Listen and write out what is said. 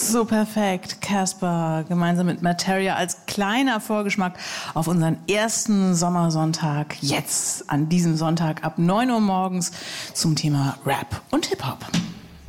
So perfekt. Casper gemeinsam mit Materia als kleiner Vorgeschmack auf unseren ersten Sommersonntag. Jetzt an diesem Sonntag ab 9 Uhr morgens zum Thema Rap und Hip-Hop.